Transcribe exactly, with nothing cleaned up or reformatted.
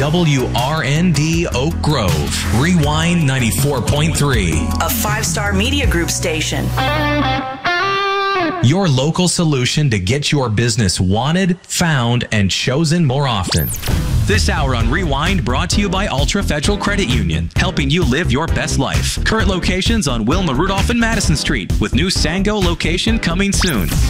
W R N D Oak Grove. Rewind ninety-four point three. A five-star media group station. Your local solution to get your business wanted, found, and chosen more often. This hour on Rewind brought to you by Ultra Federal Credit Union, helping you live your best life. Current locations on Wilma Rudolph and Madison Street, with new Sango location coming soon.